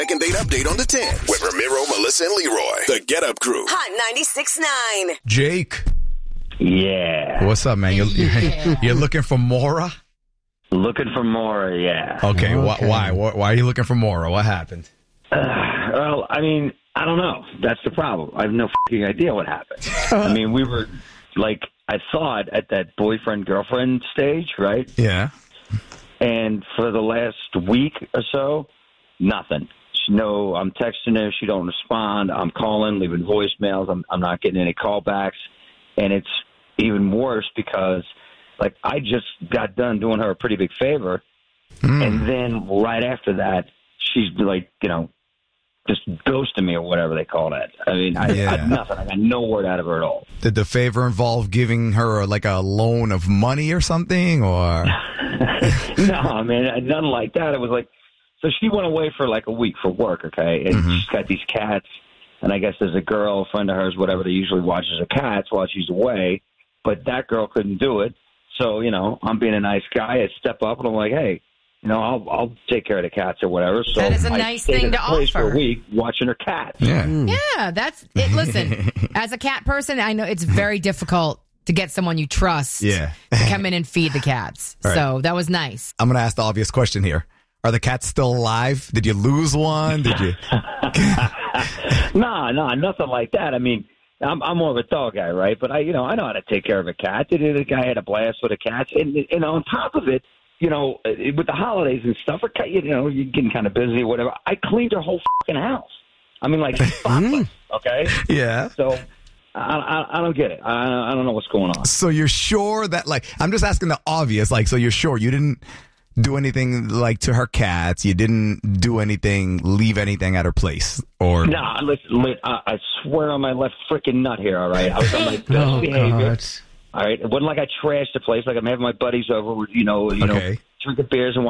Second date update on the 10th with Ramiro, Melissa, and Leroy. The Get Up Crew. Hot 96.9. Jake. Yeah. What's up, man? You're looking for Maura? Looking for more, yeah. Okay, why? Why are you looking for Maura? What happened? Well, I mean, I don't know. That's the problem. I have no fucking idea what happened. I mean, we were, like, I thought at that boyfriend-girlfriend stage, right? Yeah. And for the last week or so, nothing. No, I'm texting her. She don't respond. I'm calling, leaving voicemails. I'm not getting any callbacks. And it's even worse because, like, I just got done doing her a pretty big favor. And then right after that, she's like, just ghosting me or whatever they call that. I mean, I nothing. I got no word out of her at all. Did the favor involve giving her like a loan of money or something, or? No, man, nothing like that. It was like, so she went away for like a week for work, okay? And she's got these cats, and I guess there's a girl, a friend of hers, whatever, that usually watches her cats while she's away, but that girl couldn't do it. So, I'm being a nice guy. I step up, and I'm like, hey, I'll take care of the cats or whatever. So that is a nice thing to offer. For a week watching her cats. Yeah, that's it. Listen, as a cat person, I know it's very difficult to get someone you trust to come in and feed the cats. Right. So that was nice. I'm going to ask the obvious question here. Are the cats still alive? Did you lose one? Did you? No, nothing like that. I mean, I'm more of a dog guy, right? But I know how to take care of a cat. The guy had a blast with the cats, and on top of it, with the holidays and stuff, you're getting kind of busy or whatever. I cleaned her whole fucking house. I mean, like, spotless, okay? Yeah. So I don't get it. I don't know what's going on. So you're sure that, like, I'm just asking the obvious, like, so you're sure you didn't do anything, like, to her cats? You didn't do anything, leave anything at her place? Or No, listen, I swear on my left freaking nut here, all right? I was on my best behavior. God. All right, it wasn't like I trashed the place. Like I'm having my buddies over, drinking beers and